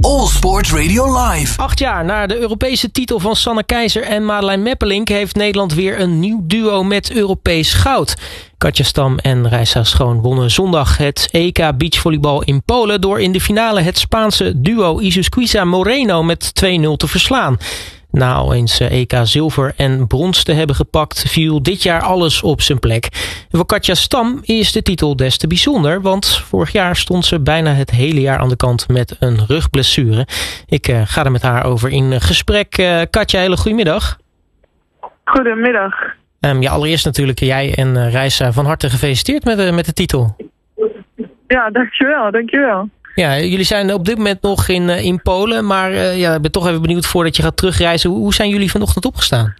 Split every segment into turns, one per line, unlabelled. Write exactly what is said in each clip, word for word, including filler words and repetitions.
All Sports Radio Live.
Acht jaar na de Europese titel van Sanne Keizer en Madeleine Meppelink heeft Nederland weer een nieuw duo met Europees goud. Katja Stam en Reisa Schoon wonnen zondag het E K beachvolleybal in Polen door in de finale het Spaanse duo Isusquiza Moreno met twee nul te verslaan. Na al eens E K zilver en brons te hebben gepakt, viel dit jaar alles op zijn plek. En voor Katja Stam is de titel des te bijzonder, want vorig jaar stond ze bijna het hele jaar aan de kant met een rugblessure. Ik uh, ga er met haar over in gesprek. Uh, Katja, hele goedemiddag.
Goedemiddag.
Um, ja, allereerst natuurlijk jij en uh, Reisa van harte gefeliciteerd met, uh, met de titel.
Ja, dankjewel, dankjewel.
Ja, jullie zijn op dit moment nog in, uh, in Polen, maar uh, ja, ik ben toch even benieuwd voordat je gaat terugreizen. Hoe, hoe zijn jullie vanochtend opgestaan?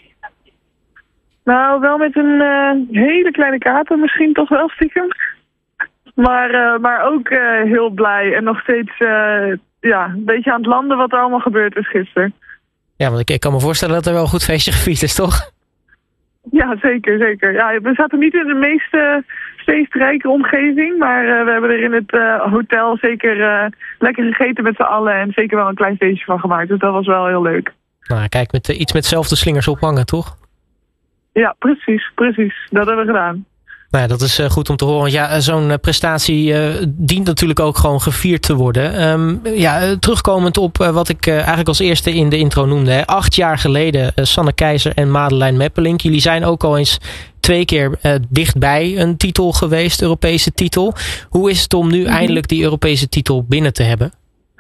Nou, wel met een uh, hele kleine kater, misschien toch wel stiekem. Maar, uh, maar ook uh, heel blij en nog steeds uh, ja, een beetje aan het landen wat er allemaal gebeurd is gisteren.
Ja, want ik, ik kan me voorstellen dat er wel een goed feestje gevierd is, toch?
Ja, zeker, zeker. Ja, we zaten niet in de meest uh, feestrijke omgeving, maar uh, we hebben er in het uh, hotel zeker uh, lekker gegeten met z'n allen en zeker wel een klein feestje van gemaakt. Dus dat was wel heel leuk.
Nou, kijk, met uh, iets met zelfde slingers ophangen, toch?
Ja, precies, precies. Dat hebben we gedaan.
Nou ja, dat is uh, goed om te horen. Want ja, zo'n uh, prestatie uh, dient natuurlijk ook gewoon gevierd te worden. Um, ja, uh, terugkomend op uh, wat ik uh, eigenlijk als eerste in de intro noemde. Hè. Acht jaar geleden uh, Sanne Keizer en Madeleine Meppelink. Jullie zijn ook al eens twee keer uh, dichtbij een titel geweest, Europese titel. Hoe is het om nu mm-hmm. eindelijk die Europese titel binnen te hebben?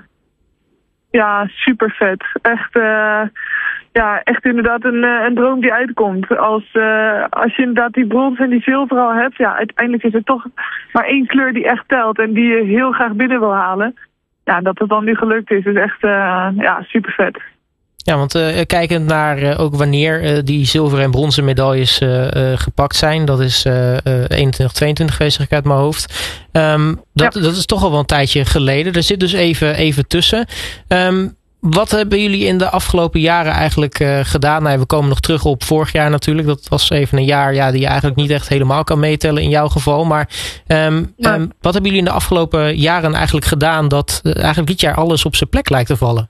Ja, super vet. Echt... Uh... Ja, echt inderdaad een, een droom die uitkomt. Als, uh, als je inderdaad die brons en die zilver al hebt, ja, uiteindelijk is er toch maar één kleur die echt telt en die je heel graag binnen wil halen. Ja, dat het dan nu gelukt is, is echt uh, ja, super vet.
Ja, want uh, kijkend naar uh, ook wanneer uh, die zilveren en bronzen medailles uh, uh, gepakt zijn, dat is uh, uh, eenentwintig, tweeëntwintig geweest, zeg ik uit mijn hoofd. Um, dat, ja. dat is toch al wel een tijdje geleden. Er zit dus even, even tussen. Um, Wat hebben jullie in de afgelopen jaren eigenlijk uh, gedaan? Nou, we komen nog terug op vorig jaar natuurlijk. Dat was even een jaar ja, die je eigenlijk niet echt helemaal kan meetellen in jouw geval. Maar um, ja. um, wat hebben jullie in de afgelopen jaren eigenlijk gedaan dat uh, eigenlijk dit jaar alles op zijn plek lijkt te vallen?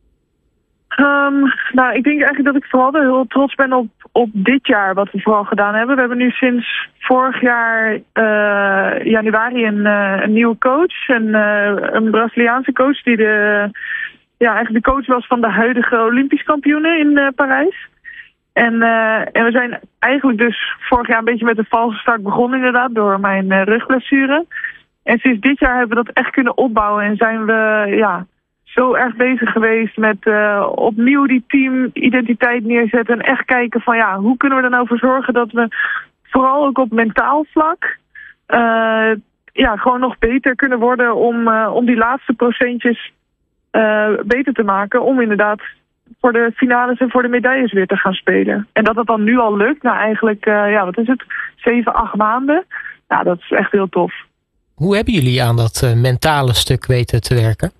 Um, nou, ik denk eigenlijk dat ik vooral heel trots ben op, op dit jaar wat we vooral gedaan hebben. We hebben nu sinds vorig jaar uh, januari een, uh, een nieuwe coach. Een, uh, een Braziliaanse coach die de... Ja, eigenlijk de coach was van de huidige Olympisch kampioenen in uh, Parijs. En, uh, en we zijn eigenlijk dus vorig jaar een beetje met een valse start begonnen inderdaad door mijn uh, rugblessure. En sinds dit jaar hebben we dat echt kunnen opbouwen en zijn we ja, zo erg bezig geweest met uh, opnieuw die teamidentiteit neerzetten. En echt kijken van ja, hoe kunnen we er nou voor zorgen dat we vooral ook op mentaal vlak uh, ja, gewoon nog beter kunnen worden om, uh, om die laatste procentjes Uh, beter te maken om inderdaad voor de finales en voor de medailles weer te gaan spelen. En dat dat dan nu al lukt, nou eigenlijk, uh, ja, wat is het, zeven, acht maanden. Nou, dat is echt heel tof.
Hoe hebben jullie aan dat uh, mentale stuk weten te werken?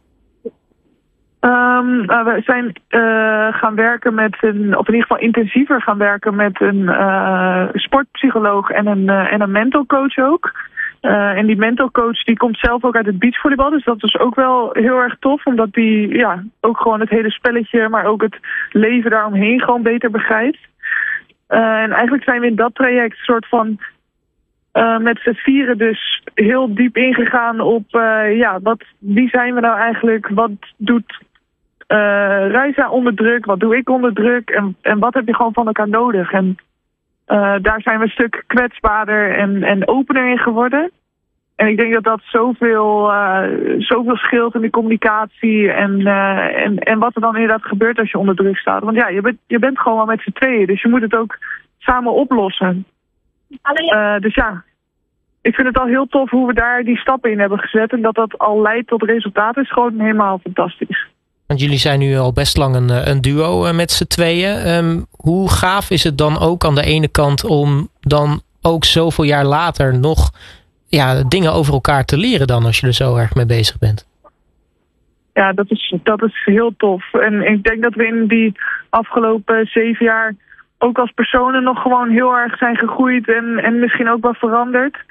Um, uh, we zijn uh, gaan werken met een, of in ieder geval intensiever gaan werken met een uh, sportpsycholoog en een, uh, en een mental coach ook. Uh, en die mental coach die komt zelf ook uit het beachvolleybal. Dus dat is ook wel heel erg tof. Omdat die ja, ook gewoon het hele spelletje, maar ook het leven daaromheen gewoon beter begrijpt. Uh, en eigenlijk zijn we in dat traject soort van uh, met z'n vieren dus heel diep ingegaan op uh, ja, wat, wie zijn we nou eigenlijk? Wat doet uh, Reisa onder druk? Wat doe ik onder druk? En, en wat heb je gewoon van elkaar nodig? En Uh, daar zijn we een stuk kwetsbaarder en, en opener in geworden. En ik denk dat dat zoveel, uh, zoveel scheelt in de communicatie en, uh, en, en wat er dan inderdaad gebeurt als je onder druk staat. Want ja, je bent, je bent gewoon wel met z'n tweeën, dus je moet het ook samen oplossen. Uh, dus ja, ik vind het al heel tof hoe we daar die stappen in hebben gezet. En dat dat al leidt tot resultaten is gewoon helemaal fantastisch.
Want jullie zijn nu al best lang een, een duo met z'n tweeën. Um, hoe gaaf is het dan ook aan de ene kant om dan ook zoveel jaar later nog ja, dingen over elkaar te leren dan als je er zo erg mee bezig bent?
Ja, dat is, dat is heel tof. En ik denk dat we in die afgelopen zeven jaar ook als personen nog gewoon heel erg zijn gegroeid en, en misschien ook wel veranderd.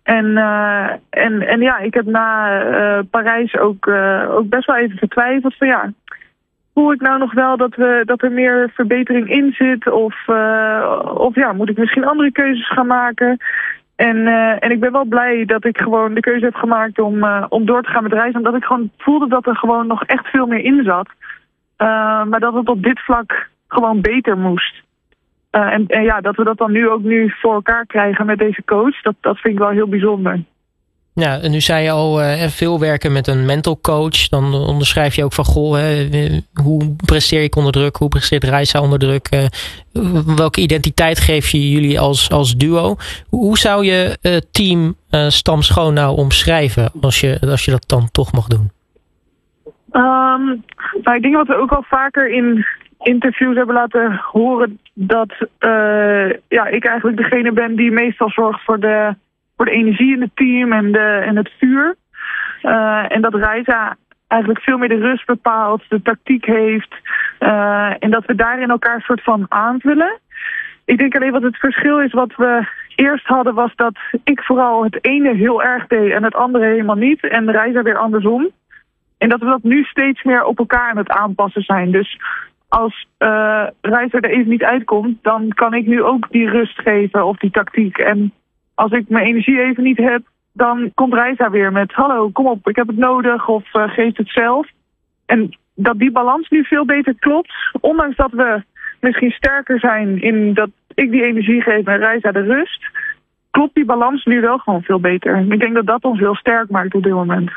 En, uh, en, en ja, ik heb na uh, Parijs ook, uh, ook best wel even getwijfeld van ja, voel ik nou nog wel dat, we, dat er meer verbetering in zit? Of, uh, of ja, moet ik misschien andere keuzes gaan maken? En, uh, en ik ben wel blij dat ik gewoon de keuze heb gemaakt om, uh, om door te gaan met reizen. Omdat ik gewoon voelde dat er gewoon nog echt veel meer in zat. Uh, maar dat het op dit vlak gewoon beter moest. Uh, en, en ja, dat we dat dan nu ook nu voor elkaar krijgen met deze coach, dat, dat vind ik wel heel bijzonder.
Ja, en nu zei je al uh, veel werken met een mental coach. Dan onderschrijf je ook van, goh, hè, hoe presteer ik onder druk? Hoe presteert Reisa onder druk? Uh, welke identiteit geef je jullie als, als duo? Hoe zou je uh, team uh, Stam Schoon nou omschrijven als je, als je dat dan toch mag doen?
Um, nou, ik denk wat we ook al vaker in interviews hebben laten horen, dat uh, ja, ik eigenlijk degene ben die meestal zorgt voor de, voor de energie in het team en, de, en het vuur. Uh, en dat Reisa eigenlijk veel meer de rust bepaalt, de tactiek heeft. Uh, en dat we daarin elkaar soort van aanvullen. Ik denk alleen wat het verschil is, wat we eerst hadden, was dat ik vooral het ene heel erg deed en het andere helemaal niet. En Reisa weer andersom. En dat we dat nu steeds meer op elkaar aan het aanpassen zijn. Dus als uh, Reisa er even niet uitkomt, dan kan ik nu ook die rust geven of die tactiek. En als ik mijn energie even niet heb, dan komt Reisa weer met hallo, kom op, ik heb het nodig of uh, geef het zelf. En dat die balans nu veel beter klopt, ondanks dat we misschien sterker zijn in dat ik die energie geef en Reisa de rust, klopt die balans nu wel gewoon veel beter. Ik denk dat dat ons heel sterk maakt op dit moment.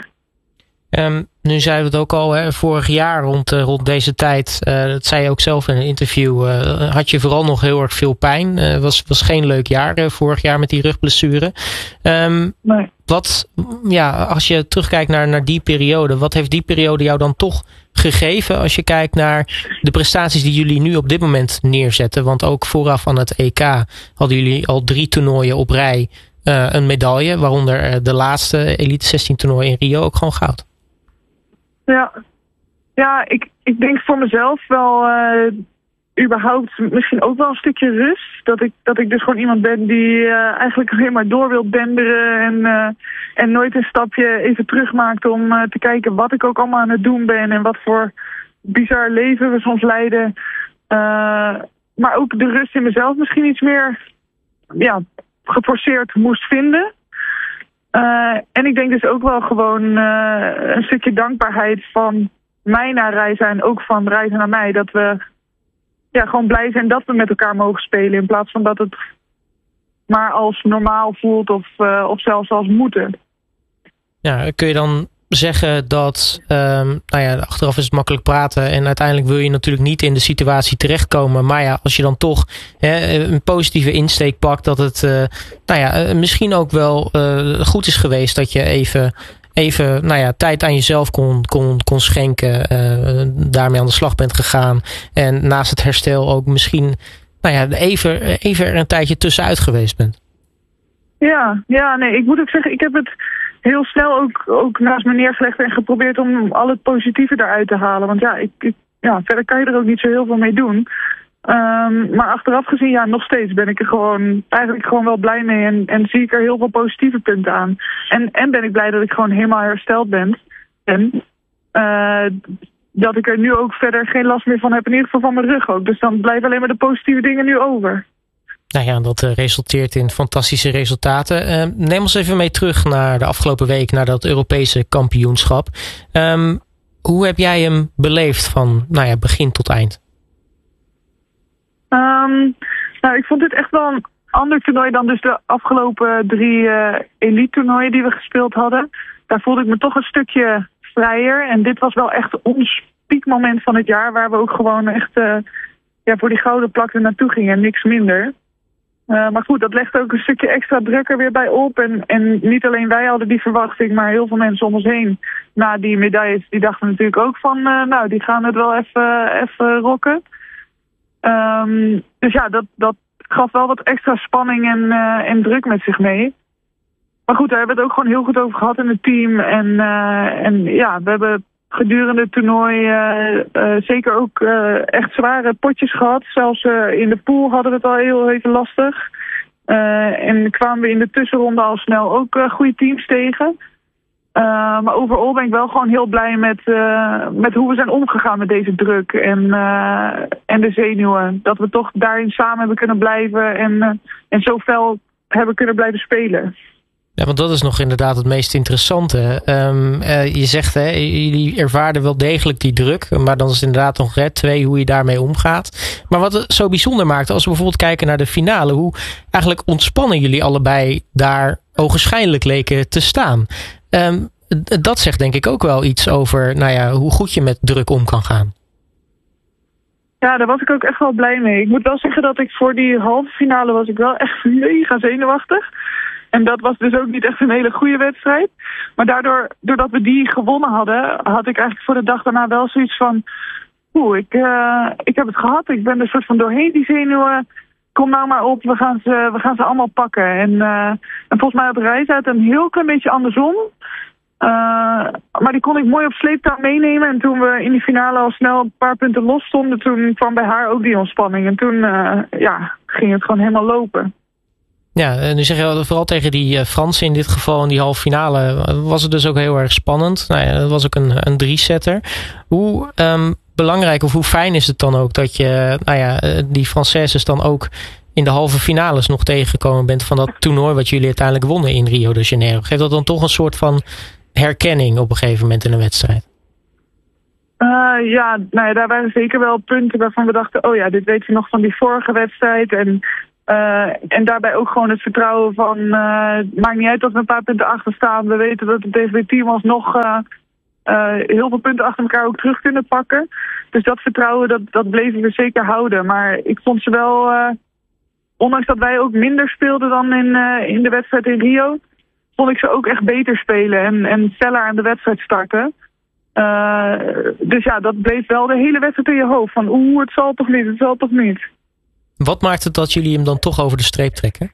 Um, nu zeiden we het ook al, hè, vorig jaar rond, uh, rond deze tijd, uh, dat zei je ook zelf in een interview, uh, had je vooral nog heel erg veel pijn. Het uh, was, was geen leuk jaar uh, vorig jaar met die rugblessure. Um,
nee.
Wat, ja, als je terugkijkt naar, naar die periode, wat heeft die periode jou dan toch gegeven als je kijkt naar de prestaties die jullie nu op dit moment neerzetten? Want ook vooraf aan het E K hadden jullie al drie toernooien op rij uh, een medaille, waaronder uh, de laatste Elite zestien toernooi in Rio ook gewoon goud.
Ja, ja ik, ik denk voor mezelf wel uh, überhaupt misschien ook wel een stukje rust. Dat ik, dat ik dus gewoon iemand ben die uh, eigenlijk alleen maar door wil denderen en, uh, en nooit een stapje even terugmaakt om uh, te kijken wat ik ook allemaal aan het doen ben en wat voor bizar leven we soms leiden. Uh, maar ook de rust in mezelf misschien iets meer ja, geforceerd moest vinden. Uh, en ik denk dus ook wel gewoon uh, een stukje dankbaarheid van mij naar Reisa en ook van Reisa naar mij. Dat we ja, gewoon blij zijn dat we met elkaar mogen spelen in plaats van dat het maar als normaal voelt of, uh, of zelfs als moeten.
Ja, kun je dan zeggen dat, um, nou ja, achteraf is het makkelijk praten en uiteindelijk wil je natuurlijk niet in de situatie terechtkomen. Maar ja, als je dan toch hè, een positieve insteek pakt, dat het uh, nou ja, misschien ook wel uh, goed is geweest dat je even, even nou ja, tijd aan jezelf kon, kon, kon schenken, uh, daarmee aan de slag bent gegaan en naast het herstel ook misschien nou ja, even, even er een tijdje tussenuit geweest bent.
Ja, ja, nee, ik moet ook zeggen, ik heb het heel snel ook, ook naast me neergelegd en geprobeerd om al het positieve eruit te halen. Want ja, ik, ik, ja, verder kan je er ook niet zo heel veel mee doen. Um, maar achteraf gezien, ja, nog steeds ben ik er gewoon eigenlijk gewoon wel blij mee en, en zie ik er heel veel positieve punten aan. En, en ben ik blij dat ik gewoon helemaal hersteld ben. En uh, dat ik er nu ook verder geen last meer van heb, in ieder geval van mijn rug ook. Dus dan blijven alleen maar de positieve dingen nu over.
Nou ja, dat uh, resulteert in fantastische resultaten. Uh, neem ons even mee terug naar de afgelopen week, naar dat Europese kampioenschap. Um, hoe heb jij hem beleefd van nou ja, begin tot eind?
Um, nou, ik vond dit echt wel een ander toernooi dan dus de afgelopen drie uh, elite toernooien die we gespeeld hadden. Daar voelde ik me toch een stukje vrijer. En dit was wel echt ons piekmoment van het jaar, waar we ook gewoon echt uh, ja, voor die gouden plak er naartoe gingen en niks minder. Uh, maar goed, dat legt ook een stukje extra druk er weer bij op. En, en niet alleen wij hadden die verwachting, maar heel veel mensen om ons heen na die medailles, die dachten natuurlijk ook van, uh, nou, die gaan het wel even, even rocken. Um, dus ja, dat, dat gaf wel wat extra spanning en, uh, en druk met zich mee. Maar goed, daar hebben we het ook gewoon heel goed over gehad in het team. En, uh, en ja, we hebben gedurende het toernooi uh, uh, zeker ook uh, echt zware potjes gehad. Zelfs uh, in de pool hadden we het al heel even lastig. Uh, en kwamen we in de tussenronde al snel ook uh, goede teams tegen. Uh, maar overal ben ik wel gewoon heel blij met, uh, met hoe we zijn omgegaan met deze druk en, uh, en de zenuwen. Dat we toch daarin samen hebben kunnen blijven en, uh, en zo fel hebben kunnen blijven spelen.
Ja, want dat is nog inderdaad het meest interessante. Um, uh, je zegt, hè, jullie ervaarden wel degelijk die druk. Maar dan is het inderdaad nog hè, twee, hoe je daarmee omgaat. Maar wat het zo bijzonder maakt, als we bijvoorbeeld kijken naar de finale, hoe eigenlijk ontspannen jullie allebei daar ogenschijnlijk leken te staan. Um, dat zegt denk ik ook wel iets over nou ja, hoe goed je met druk om kan gaan.
Ja, daar was ik ook echt wel blij mee. Ik moet wel zeggen dat ik voor die halve finale was ik wel echt mega zenuwachtig. En dat was dus ook niet echt een hele goede wedstrijd. Maar daardoor, doordat we die gewonnen hadden, had ik eigenlijk voor de dag daarna wel zoiets van, oeh, ik, uh, ik heb het gehad. Ik ben er soort van doorheen die zenuwen. Kom nou maar op, we gaan ze, we gaan ze allemaal pakken. En, uh, en volgens mij had Reis uit een heel klein beetje andersom. Uh, maar die kon ik mooi op sleeptouw meenemen. En toen we in die finale al snel een paar punten los stonden, toen kwam bij haar ook die ontspanning. En toen uh, ja, ging het gewoon helemaal lopen.
Ja, nu zeg je vooral tegen die Fransen in dit geval in die halve finale was het dus ook heel erg spannend. Nou ja, dat was ook een, een drie-setter. Hoe um, belangrijk of hoe fijn is het dan ook dat je nou ja, die Françaises dan ook in de halve finales nog tegengekomen bent van dat toernooi wat jullie uiteindelijk wonnen in Rio de Janeiro? Geeft dat dan toch een soort van herkenning op een gegeven moment in een wedstrijd?
Uh, ja, nou ja, daar waren zeker wel punten waarvan we dachten, oh ja, dit weten we nog van die vorige wedstrijd. En Uh, en daarbij ook gewoon het vertrouwen van, uh, het maakt niet uit dat we een paar punten achter staan. We weten dat het T V B-team alsnog uh, uh, heel veel punten achter elkaar ook terug kunnen pakken. Dus dat vertrouwen, dat, dat bleven we zeker houden. Maar ik vond ze wel, uh, ondanks dat wij ook minder speelden dan in, uh, in de wedstrijd in Rio, vond ik ze ook echt beter spelen en, en feller aan de wedstrijd starten. Uh, dus ja, dat bleef wel de hele wedstrijd in je hoofd. Van oeh, het zal toch niet, het zal toch niet.
Wat maakt het dat jullie hem dan toch over de streep trekken?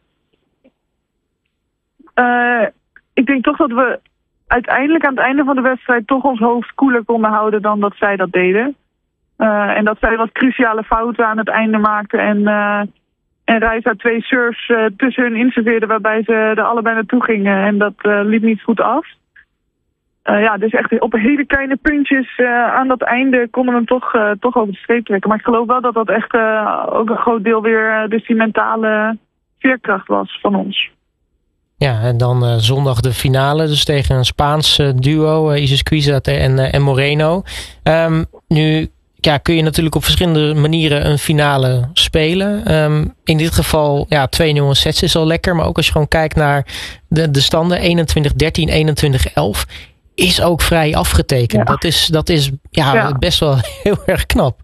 Uh, ik denk toch dat we uiteindelijk aan het einde van de wedstrijd toch ons hoofd koeler konden houden dan dat zij dat deden. Uh, en dat zij wat cruciale fouten aan het einde maakten. En, uh, en Reisa twee serves uh, tussen hun inserveerden waarbij ze er allebei naartoe gingen. En dat uh, liep niet goed af. Uh, ja, dus echt op hele kleine puntjes uh, aan dat einde konden we hem toch, uh, toch over de streep trekken. Maar ik geloof wel dat dat echt uh, ook een groot deel weer uh, dus die mentale veerkracht was van ons.
Ja, en dan uh, zondag de finale, dus tegen een Spaans uh, duo, uh, Isis Cuizat en, uh, en Moreno. Um, nu ja, kun je natuurlijk op verschillende manieren een finale spelen. Um, in dit geval, ja, twee nul sets is al lekker, maar ook als je gewoon kijkt naar de, de standen eenentwintig dertien, eenentwintig elf... is ook vrij afgetekend. Ja. Dat is, dat is ja, ja. best wel heel erg knap.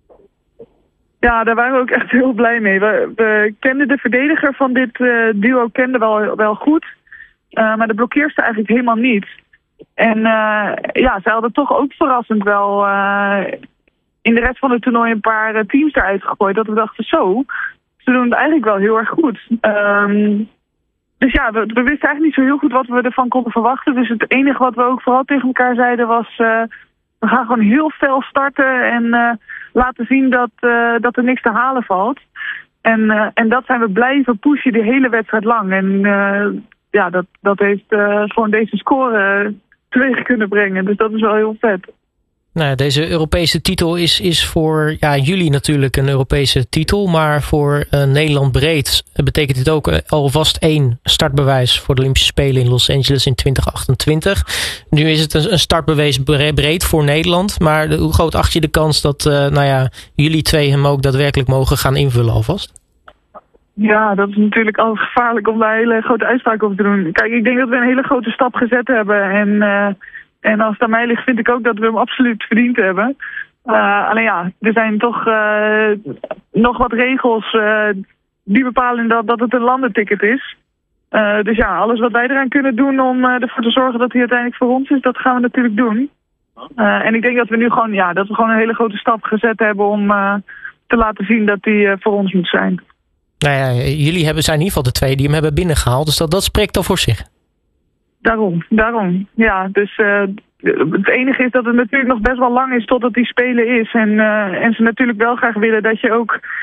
Ja, daar waren we ook echt heel blij mee. We, we kenden de verdediger van dit uh, duo kenden wel, wel goed. Uh, maar de blokkeerste eigenlijk helemaal niet. En uh, ja, ze hadden toch ook verrassend wel uh, in de rest van het toernooi een paar uh, teams eruit gegooid. Dat we dachten zo, ze doen het eigenlijk wel heel erg goed. Um, Dus ja, we, we wisten eigenlijk niet zo heel goed wat we ervan konden verwachten. Dus het enige wat we ook vooral tegen elkaar zeiden was, Uh, we gaan gewoon heel fel starten en uh, laten zien dat, uh, dat er niks te halen valt. En, uh, en dat zijn we blijven pushen de hele wedstrijd lang. En uh, ja, dat, dat heeft uh, gewoon deze score uh, teweeg kunnen brengen. Dus dat is wel heel vet.
Nou, deze Europese titel is, is voor ja, jullie natuurlijk een Europese titel. Maar voor uh, Nederland breed betekent dit ook uh, alvast één startbewijs voor de Olympische Spelen in Los Angeles in twintig achtentwintig. Nu is het een, een startbewijs breed voor Nederland. Maar de, hoe groot acht je de kans dat uh, nou ja, jullie twee hem ook daadwerkelijk mogen gaan invullen alvast?
Ja, dat is natuurlijk altijd gevaarlijk om daar hele grote uitspraken over te doen. Kijk, ik denk dat we een hele grote stap gezet hebben. En uh, En als het aan mij ligt, vind ik ook dat we hem absoluut verdiend hebben. Uh, alleen ja, er zijn toch uh, nog wat regels uh, die bepalen dat, dat het een landenticket is. Uh, dus ja, alles wat wij eraan kunnen doen om uh, ervoor te zorgen dat hij uiteindelijk voor ons is, dat gaan we natuurlijk doen. Uh, en ik denk dat we nu gewoon, ja, dat we gewoon een hele grote stap gezet hebben om uh, te laten zien dat hij uh, voor ons moet zijn.
Nou ja, jullie hebben, zijn in ieder geval de twee die hem hebben binnengehaald, dus dat, dat spreekt al voor zich.
Daarom, daarom. Ja, dus uh, het enige is dat het natuurlijk nog best wel lang is totdat die Spelen is. En, uh, en ze natuurlijk wel graag willen dat je ook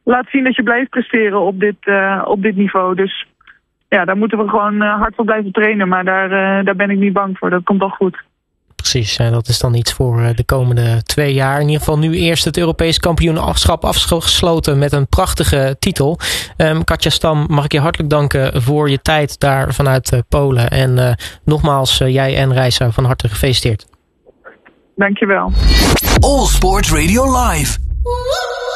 laat zien dat je blijft presteren op dit, uh, op dit niveau. Dus ja, daar moeten we gewoon uh, hard voor blijven trainen. Maar daar, uh, daar ben ik niet bang voor. Dat komt al goed.
Precies, en dat is dan iets voor de komende twee jaar. In ieder geval nu eerst het Europees kampioenschap afgesloten met een prachtige titel. Um, Katja Stam, mag ik je hartelijk danken voor je tijd daar vanuit uh, Polen. En uh, nogmaals, uh, jij en Reisa van harte gefeliciteerd.
Dankjewel.
All Sport Radio Live.